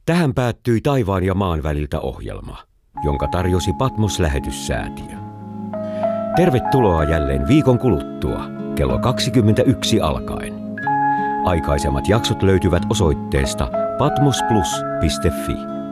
Tähän päättyi Taivaan ja maan väliltä -ohjelma, jonka tarjosi Patmos-lähetyssäätiö. Tervetuloa jälleen viikon kuluttua kello 21 alkaen. Aikaisemmat jaksot löytyvät osoitteesta patmosplus.fi.